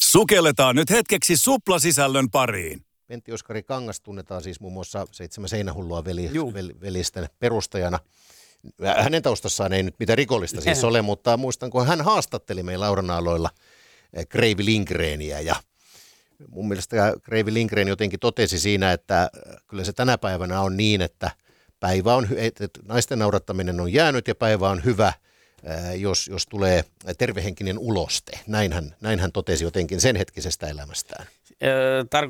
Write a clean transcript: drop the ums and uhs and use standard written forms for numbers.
Sukelletaan nyt hetkeksi suplasisällön pariin. Pentti Oskari Kangas tunnetaan siis muun muassa 7 seinähullua velisten perustajana. Hänen taustassaan ei nyt mitään rikollista siis ole, mutta muistan, kun hän haastatteli meillä Auranaaloilla Kreivi Lindgreniä ja mun mielestä Kreivi Lindgren jotenkin totesi siinä, että kyllä se tänä päivänä on niin, että päivä on, että naisten naurattaminen on jäänyt ja päivä on hyvä, jos tulee tervehenkinen uloste. Näin hän totesi jotenkin sen hetkisestä elämästään.